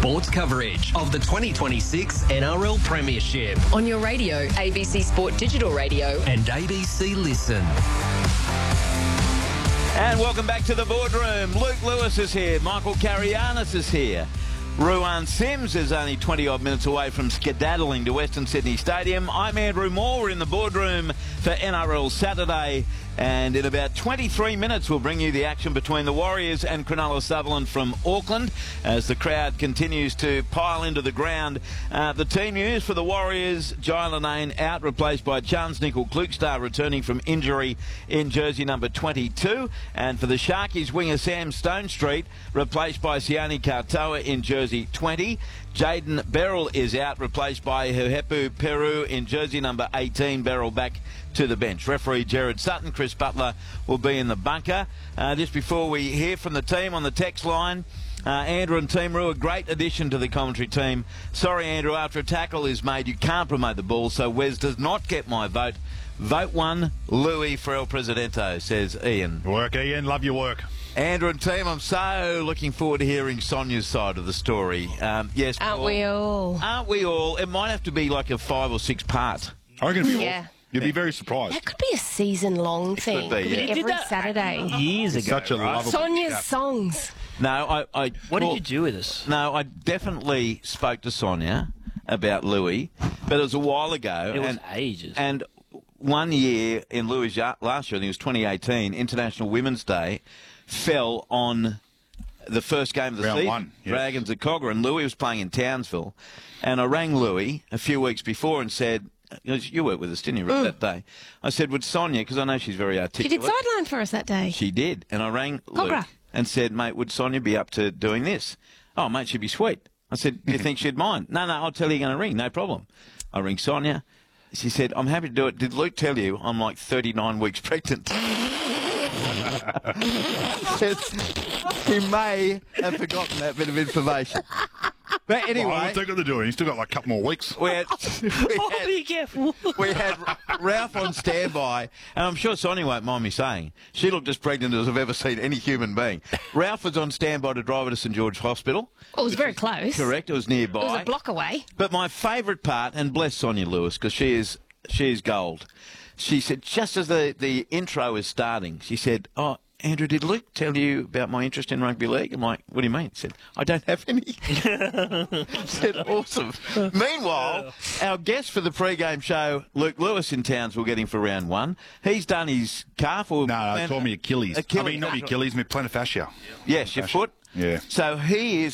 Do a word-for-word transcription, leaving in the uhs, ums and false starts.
sports coverage of the twenty twenty-six N R L Premiership on your radio, A B C Sport Digital Radio and A B C Listen. And welcome back to the boardroom. Luke Lewis is here. Michael Carianis is here. Ruan Sims is only twenty-odd minutes away from skedaddling to Western Sydney Stadium. I'm Andrew Moore in the boardroom for N R L Saturday. And in about twenty-three minutes, we'll bring you the action between the Warriors and Cronulla Sutherland from Auckland as the crowd continues to pile into the ground. Uh, the team news for the Warriors: Jai Linane out, replaced by Charnze Nicoll-Klokstad returning from injury in jersey number twenty-two. And for the Sharkies, winger Sam Stonestreet replaced by Sione Katoa in jersey twenty. Jaden Beryl is out, replaced by Huhepu Peru in jersey number eighteen. Beryl back to the bench. Referee Gerard Sutton. Chris Butler will be in the bunker. Uh, just before we hear from the team on the text line, uh, Andrew and Team Roo, a great addition to the commentary team. Sorry, Andrew, after a tackle is made, you can't promote the ball, so Wes does not get my vote. Vote one, Louis for El Presidente, says Ian. Work, Ian. Love your work. Andrew and team, I'm so looking forward to hearing Sonia's side of the story. Um, yes, Aren't Paul, we all? Aren't we all? It might have to be like a five or six part. I reckon it'd be Yeah. awesome. You'd be very surprised. That could be a season-long thing. be, Could yeah. every Saturday. Years ago. Such a right? lovable Sonia's chap. songs. No, I. I What well, did you do with us? No, I definitely spoke to Sonia about Louis, but it was a while ago. It was and, ages. And one year in Louis' ya- last year, I think it was twenty eighteen, International Women's Day, fell on the first game of the Round season. one, yes. Dragons at Cogger, and Louis was playing in Townsville. And I rang Louis a few weeks before and said, you worked with us, didn't you, Mm. that day? I said, would Sonia, because I know she's very She articulate. did sideline for us that day. She did. And I rang Luke Cogra. and said, mate, would Sonia be up to doing this? Oh, mate, she'd be sweet. I said, do you think she'd mind? No, no, I'll tell you you're going to ring, no problem. I ring Sonia. She said, I'm happy to do it. Did Luke tell you I'm like thirty-nine weeks pregnant? He may have forgotten that bit of information. But anyway, Well, I don't think what they're doing. He's still got like a couple more weeks. we had, we Oh, had, be careful. we had Ralph on standby, and I'm sure Sonia won't mind me saying, she looked as pregnant as I've ever seen any human being. Ralph was on standby to drive her to St George Hospital. Oh, it was very close. Correct, it was nearby. It was a block away. But my favourite part, and bless Sonia Lewis, because she is, she is gold, she said, just as the, the intro is starting, she said, oh, Andrew, did Luke tell you about my interest in rugby league? I'm like, what do you mean? He said, I don't have any. I said, awesome. Meanwhile, our guest for the pre-game show, Luke Lewis in Townsville, getting for round one. He's done his calf or... No, no, they told me Achilles. Achilles. I mean, not Achilles, my plantar fascia. Yes, your foot. Yeah. So he is